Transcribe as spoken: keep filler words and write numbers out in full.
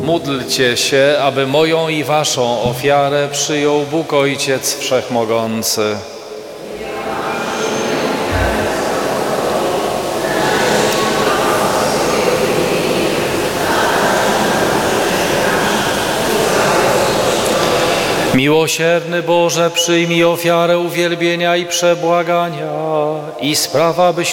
Módlcie się, aby moją i waszą ofiarę przyjął Bóg Ojciec Wszechmogący. Miłosierny Boże, przyjmij ofiarę uwielbienia i przebłagania i spraw, abyśmy